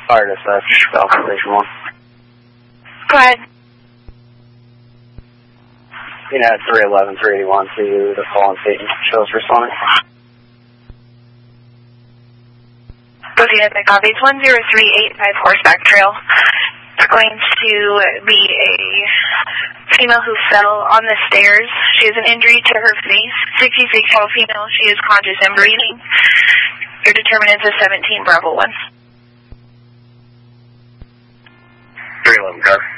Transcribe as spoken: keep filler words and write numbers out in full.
Fire dispatch, Alpha Station one. Go ahead. You know, three eleven, three eighty-one to the fallen state and show us responding. Go see that copies. one zero three eight five Horseback Trail. It's going to be a female who fell on the stairs. She has an injury to her face. sixty-six year old female. She is conscious and breathing. Your determinants is seventeen Bravo one. three eleven car.